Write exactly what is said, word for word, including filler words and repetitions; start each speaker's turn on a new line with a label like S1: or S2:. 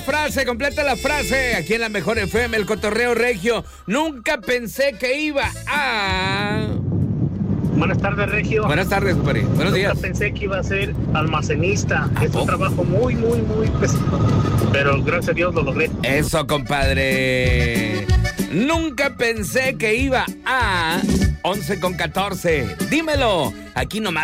S1: Frase, completa la frase. Aquí en la Mejor F M, el cotorreo regio. Nunca pensé que iba a...
S2: Buenas tardes, Regio.
S1: Buenas tardes, compadre. Buenos
S2: Nunca
S1: días.
S2: pensé que iba a ser almacenista.
S1: ¿A
S2: Es
S1: poco?
S2: un trabajo muy, muy, muy pesado. Pero gracias a Dios lo logré.
S1: Eso, compadre. Nunca pensé que iba a... once con catorce. Dímelo. Aquí nomás.